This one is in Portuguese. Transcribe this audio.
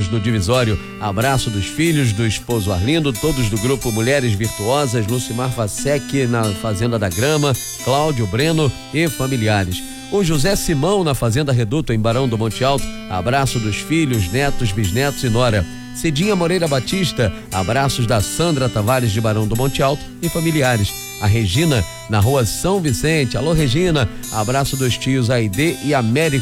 todos no Divisório. Abraço dos filhos do esposo Arlindo, todos do grupo Mulheres Virtuosas, Lucimar Facec na Fazenda da Grama, Cláudio Breno e familiares. O José Simão na Fazenda Reduto, em Barão do Monte Alto. Abraço dos filhos, netos, bisnetos e nora. Cidinha Moreira Batista, abraços da Sandra Tavares de Barão do Monte Alto e familiares. A Regina na Rua São Vicente, alô Regina, abraço dos tios Aide e Américo